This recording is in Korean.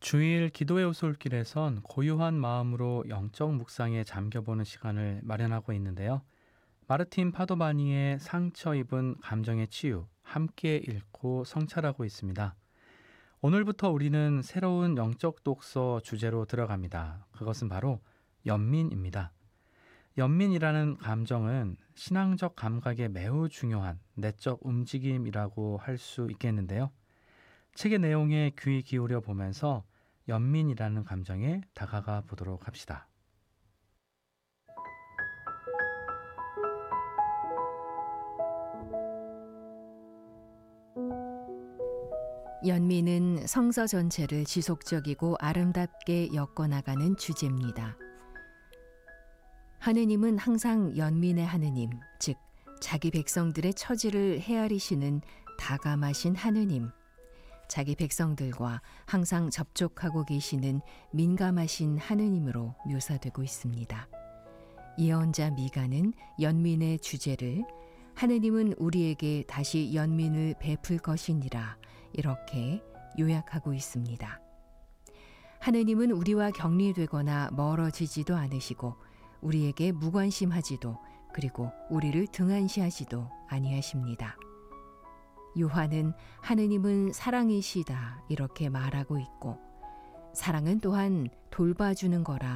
주일 기도의 오솔길에선 고요한 마음으로 영적 묵상에 잠겨보는 시간을 마련하고 있는데요. 마르틴 파도바니의 상처 입은 감정의 치유, 함께 읽고 성찰하고 있습니다. 오늘부터 우리는 새로운 영적 독서 주제로 들어갑니다. 그것은 바로 연민입니다. 연민이라는 감정은 신앙적 감각에 매우 중요한 내적 움직임이라고 할 수 있겠는데요. 책의 내용에 귀 기울여 보면서 연민이라는 감정에 다가가 보도록 합시다. 연민은 성서 전체를 지속적이고 아름답게 엮어나가는 주제입니다. 하느님은 항상 연민의 하느님, 즉 자기 백성들의 처지를 헤아리시는 다감하신 하느님, 자기 백성들과 항상 접촉하고 계시는 민감하신 하느님으로 묘사되고 있습니다. 예언자 미가는 연민의 주제를 하느님은 우리에게 다시 연민을 베풀 것이니라 이렇게 요약하고 있습니다. 하느님은 우리와 격리되거나 멀어지지도 않으시고 우리에게 무관심하지도 그리고 우리를 등한시하지도 아니하십니다. 요한은 하느님은 사랑이시다 이렇게 말하고 있고 사랑은 또한 돌봐주는 거라